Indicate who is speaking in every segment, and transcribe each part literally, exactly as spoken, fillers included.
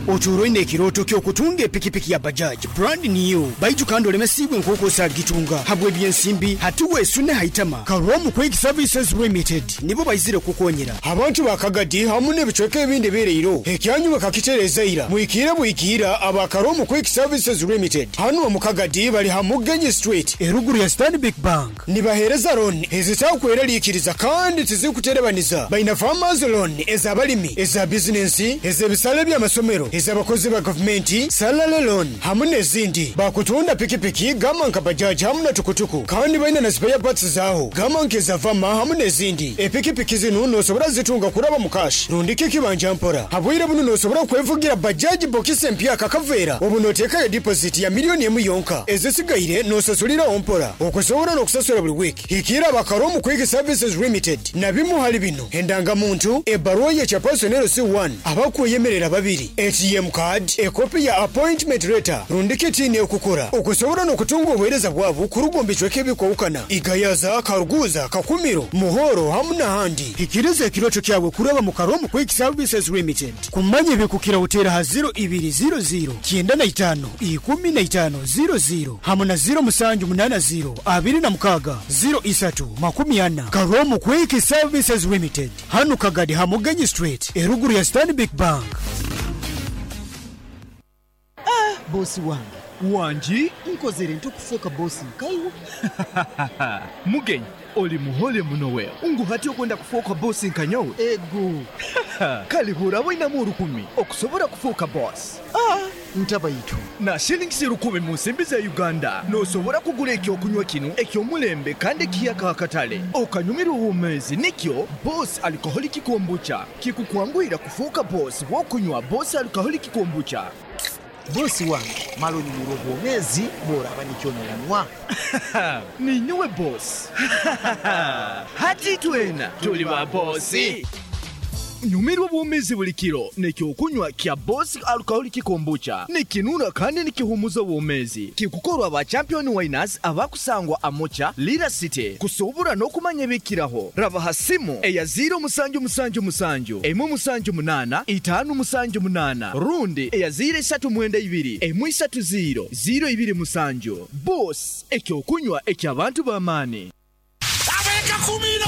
Speaker 1: oturoine ekiroto ky'okutunga epikipiki ya Bajaj brand new baitu kandi olemesibwe nk'okosa gitunga habwe byensimbi hatuwe sune haitama Karomu Quick Services Limited nibo bayizire kukonyera abantu bakagadi hamune bichweke ebindi bireiro ekyanyuma kakitereza ira muikira muikira aba Karomu Quick Services Limited hano mu Kagadi bali hamugenye street eruguru ya Stanbic Bank nibahereza loan ezitakwera likiriza kandi tizikuterebaniza baina farmers loan ezabalimi eza business ezebisale bya masomero ezabakozi ba government salary loan hamune zindi bakutunda pikipiki gama nka Bajaj hamuna tukutuku kandi baina na spare parts zaho gama nkeza vama hamune zindi epikipiki zinu no sobora zitunga kuraba mukash rundike kibanja mpora habwira bunu no sobora kwevugira Bajaj bokise mpya kakavera obunoteka ya deposit ya milioni emu yonka ezisigaire no sasulira ompora okusobora no kusasula buli week ikira bakaromu Quick Services Limited nabimu hali bino endanga muntu ebaruwa ya chapersonel C one abakuyemerera babiri A T M card ekopi ya appointment letter rundike tini okukora okusobora no kutunga obwereza bwabo kurugombe chweke bikowukana igayaza karuguza kakumiro muhoro hamuna handi ikirize kirocho kyawe kuraba mu Karomu Quick Services Limited kumanye bikukira utera ha zero ibiri zero zero kyenda na itano ikumi na itano zero zero hamuna zero musanju munana zero abiri na mukaga zero isatu makumi ana Karomu Quick Services Limited hanu Kagadi hamugenyi street eruguru ya Stanbic Bank.
Speaker 2: Ah, bosi wangu
Speaker 3: wanji
Speaker 2: nkozere ntukufoka bosi nkaiwo
Speaker 3: mugenyi oli muhole munowe ungu hati okwenda kufoka bosi nkanyowe
Speaker 2: ego
Speaker 3: kali hurabo inamu rukumi okusobora kufoka boss
Speaker 2: ah ntaba yitu
Speaker 3: na shillings rukumi mu nsimbi za Uganda no sobora kugura ekyo kunywa kinu ekyo mulembe kandi kiyaka akatale okanyumira uwomezi nikyo boss alcoholic kombucha kikukwangwira kufoka boss wo kunywa boss alcoholic kombucha.
Speaker 2: Bosi wangu maloni murobo mezi bora banikyo nyanwa
Speaker 3: ni nyuwe boss hati twena tuli ba bossi nyumirwa bwomezi buli kiro nekyo okunywa kya boss alcoholic kombucha nikinuna kandi nikihumuza bwomezi kikukorwa ba champion winners abakusangwa amocha Lira City kusobura no kumanya bikiraho raba hasimu eya zero musanju musanju musanju emu musanju munana itanu musanju munana rundi eya zero isatu mwenda ibiri emu isatu zero zero ibiri musanju boss ekyo okunywa ekyabantu bamani
Speaker 4: abeka kumino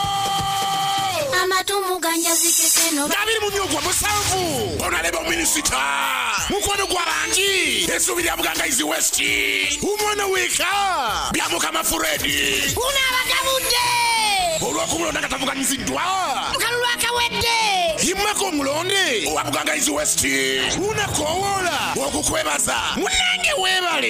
Speaker 5: amatumu ganja zikekeno
Speaker 4: Dabiri munyogwa musanvu onaleba minisita mukono gwa bangi esubiri abuganga izi west umwana weka byamuka mafuredi
Speaker 5: unabagabude
Speaker 4: olwakumulonda ngatavuganyiziddwa
Speaker 5: mukalulwa kawedde
Speaker 4: imako mulonde owabuganga izi west unakowola okukwebaza munange webale